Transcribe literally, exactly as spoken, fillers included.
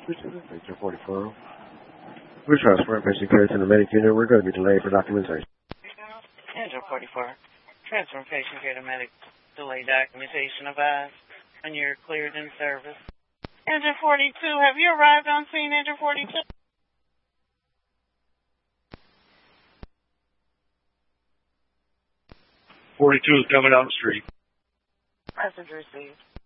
This is Engine forty-four. We're transferring patient care to the medic unit. We're going to be delayed for documentation. Engine forty-four. Transferring patient care to medic. Delay documentation advised. And you're cleared in service. Engine forty-two, have you arrived on scene, Engine forty-two? forty-two is coming down the street. Message received.